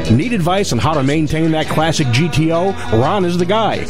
Need advice on how to maintain that classic GTO? Ron is the guy.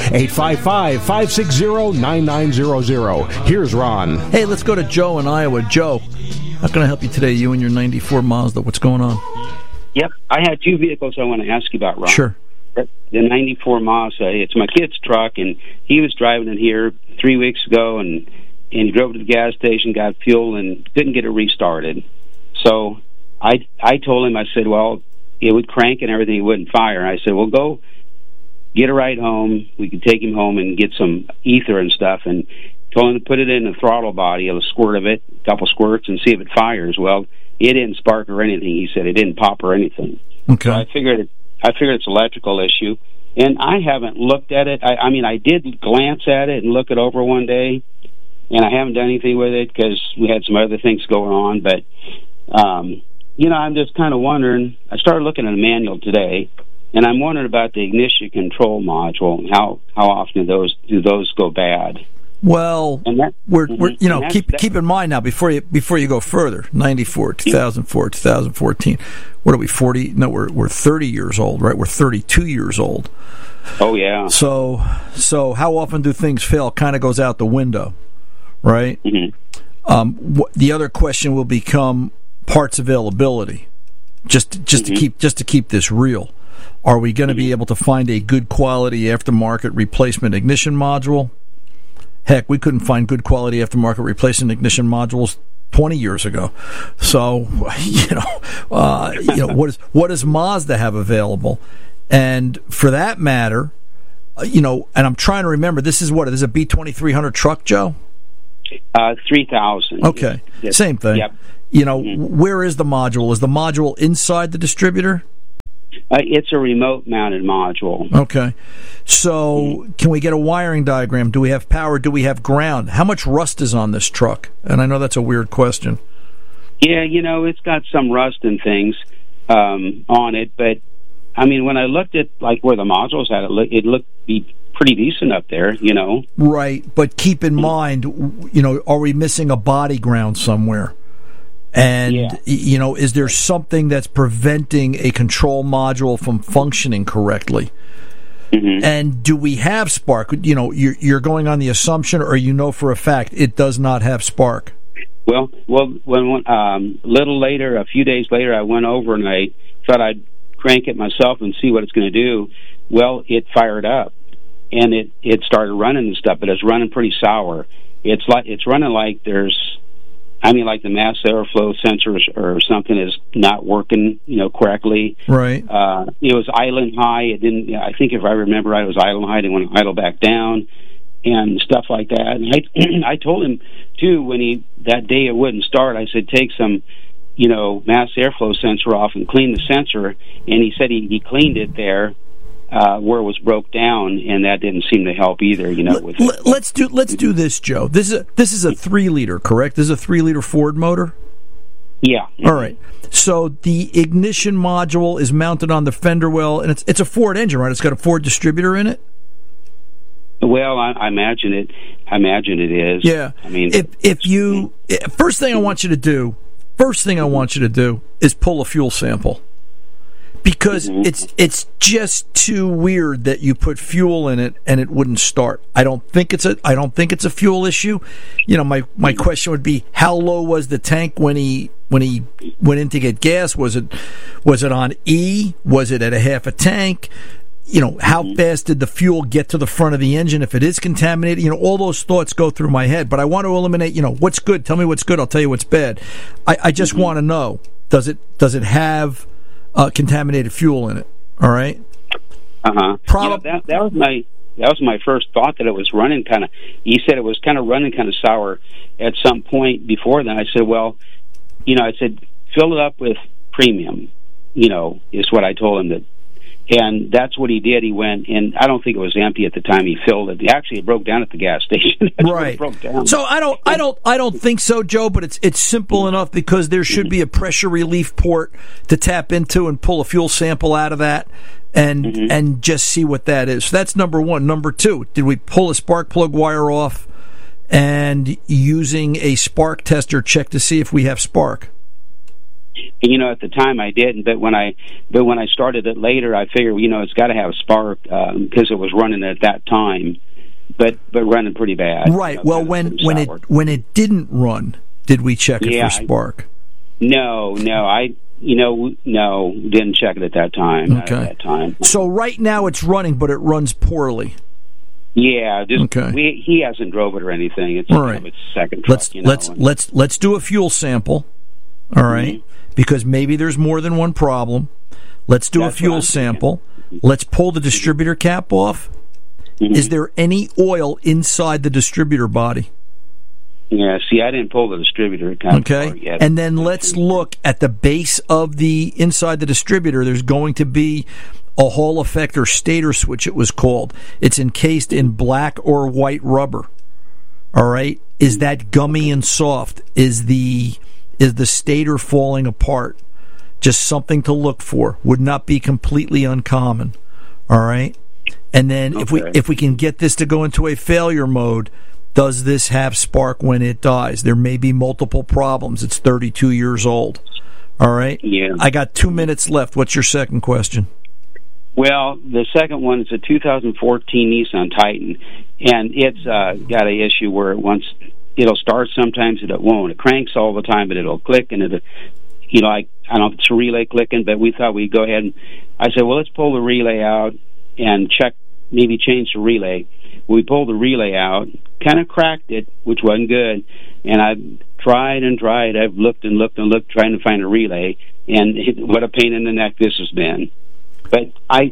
855-560-9900. Here's Ron. Hey, let's go to Joe in Iowa. Joe, how can I help you today? You and your 94 Mazda. What's going on? Yep. I had two vehicles I want to ask you about, Ron. Sure. The 94 Mazda, it's my kid's truck, and he was driving it here 3 weeks ago, and he drove to the gas station, got fuel, and couldn't get it restarted. So I told him, I said, well, it would crank and everything, it wouldn't fire. I said, well, go get a ride home. We could take him home and get some ether and stuff, and told him to put it in the throttle body, a squirt of it, a couple squirts, and see if it fires. Well, it didn't spark or anything. He said it didn't pop or anything. Okay. So I figured it's an electrical issue, and I haven't looked at it. I mean, I did glance at it and look it over one day, and I haven't done anything with it because we had some other things going on. But I'm just kind of wondering. I started looking at a manual today, and I'm wondering about the ignition control module and how often do those go bad. Well, keep in mind now before you go further. 94, 2004, 2014. What are we? 40? No, we're 30 years old, right? We're 32 years old. Oh yeah. So how often do things fail? Kind of goes out the window, right? Mm-hmm. The other question will become parts availability. Just to keep this real, are we going to be able to find a good quality aftermarket replacement ignition module? Heck, we couldn't find good quality aftermarket replacement ignition modules 20 years ago. So, what does Mazda have available? And for that matter, and I'm trying to remember, this is a B2300 truck, Joe? 3000. Okay, yes. Same thing. Yep. Where is the module? Is the module inside the distributor? It's a remote-mounted module. Okay. So can we get a wiring diagram? Do we have power? Do we have ground? How much rust is on this truck? And I know that's a weird question. Yeah, it's got some rust and things on it. But, I mean, when I looked at, like, where the modules had it looked pretty decent up there, Right. But keep in mind, are we missing a body ground somewhere? And, is there something that's preventing a control module from functioning correctly? Mm-hmm. And do we have spark? You're going on the assumption, or for a fact it does not have spark. Well, when a few days later, I went over and I thought I'd crank it myself and see what it's going to do. Well, it fired up, and it started running and stuff, but it's running pretty sour. It's running like like the mass airflow sensors or something is not working, correctly. Right. It was idling high. It didn't. I think if I remember right, it was idling high. It didn't want to idle back down, and stuff like that. And I told him too when that day it wouldn't start. I said take some, mass airflow sensor off and clean the sensor. And he said he cleaned it there. Where it was broke down, and that didn't seem to help either. Let's do this, Joe. This is a 3-liter, correct? This is a 3-liter Ford motor. Yeah. All right. So the ignition module is mounted on the fender well, and it's a Ford engine, right? It's got a Ford distributor in it. Well, I imagine it. I imagine it is. Yeah. I mean, first thing I want you to do is pull a fuel sample. Because it's just too weird that you put fuel in it and it wouldn't start. I don't think it's a fuel issue. My question would be, how low was the tank when he went in to get gas? Was it on E? Was it at a half a tank? How fast did the fuel get to the front of the engine if it is contaminated? All those thoughts go through my head. But I want to eliminate, what's good. Tell me what's good. I'll tell you what's bad. I just want to know, does it have contaminated fuel in it? All right. That was my first thought, that it was running kind of. He said it was kind of running kind of sour at some point before then. I said, well, I said fill it up with premium. Is what I told him that. And that's what he did. He went, and I don't think it was empty at the time he filled it. Actually, it broke down at the gas station. Right. It broke down. So I don't think so, Joe. But it's simple enough, because there should be a pressure relief port to tap into and pull a fuel sample out of that, and just see what that is. So that's number one. Number two, did we pull a spark plug wire off and using a spark tester check to see if we have spark? At the time I didn't, but when I started it later, I figured, it's got to have a spark because it was running at that time, but running pretty bad. Right. Well, when it didn't run, did we check it for spark? No, didn't check it at that time. Okay. At that time. So right now it's running, but it runs poorly. Yeah, he hasn't drove it or anything. It's all right. It's second truck. Let's do a fuel sample. All right, mm-hmm. Because maybe there's more than one problem. Let's do a fuel sample. Let's pull the distributor cap off. Mm-hmm. Is there any oil inside the distributor body? Yeah, see, I didn't pull the distributor cap apart yet. And then let's look at the base of the inside the distributor. There's going to be a Hall effect or stator switch, it was called. It's encased in black or white rubber. All right? Is that gummy and soft? Is the stator falling apart? Just something to look for. Would not be completely uncommon. All right? And then if we can get this to go into a failure mode, does this have spark when it dies? There may be multiple problems. It's 32 years old. All right? Yeah. I got 2 minutes left. What's your second question? Well, the second one is a 2014 Nissan Titan, and it's got an issue where it'll start sometimes and it won't. It cranks all the time, but it'll click, and I don't know if it's a relay clicking, but we thought we'd go ahead and I said, well, let's pull the relay out and check, maybe change the relay. We pulled the relay out, kind of cracked it, which wasn't good, and I've tried and tried. I've looked and looked and looked, trying to find a relay, and what a pain in the neck this has been. But I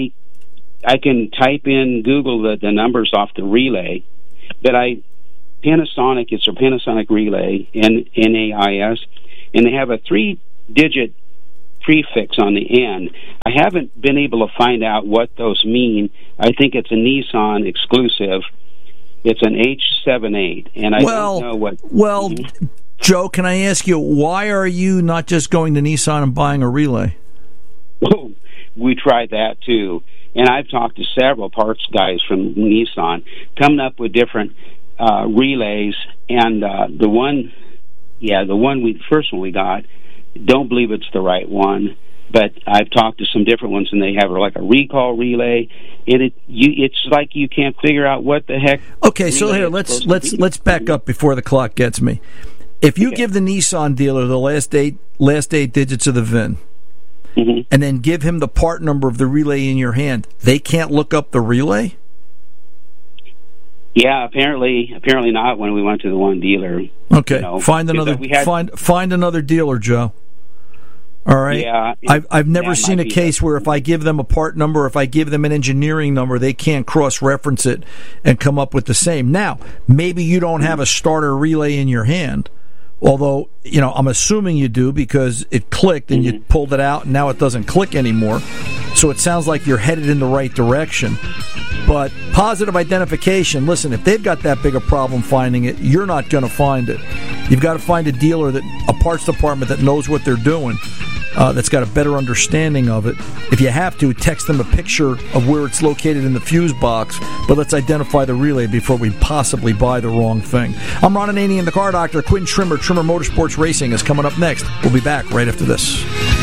can type in Google the numbers off the relay, but Panasonic, it's a Panasonic relay, NAIS, and they have a 3-digit prefix on the end. I haven't been able to find out what those mean. I think it's a Nissan exclusive. It's an H78, and I don't know what... Well, Joe, can I ask you, why are you not just going to Nissan and buying a relay? Oh, we tried that too, and I've talked to several parts guys from Nissan, coming up with different relays, and the first one we got, don't believe it's the right one, but I've talked to some different ones, and they have like a recall relay. It's like you can't figure out what the heck. Okay, so here let's back up before the clock gets me. If you give the Nissan dealer the last eight digits of the VIN, mm-hmm. and then give him the part number of the relay in your hand, they can't look up the relay? Yeah, apparently not when we went to the one dealer. Okay, find another dealer, Joe. All right. Yeah, I've never seen a case where if I give them a part number, if I give them an engineering number, they can't cross-reference it and come up with the same. Now, maybe you don't have a starter relay in your hand, although, I'm assuming you do because it clicked and you pulled it out and now it doesn't click anymore. So it sounds like you're headed in the right direction. But positive identification, listen, if they've got that big a problem finding it, you're not going to find it. You've got to find a dealer, a parts department that knows what they're doing, that's got a better understanding of it. If you have to, text them a picture of where it's located in the fuse box, but let's identify the relay before we possibly buy the wrong thing. I'm Ron Ananian, the Car Doctor. Quinn Trimmer, Trimmer Motorsports Racing is coming up next. We'll be back right after this.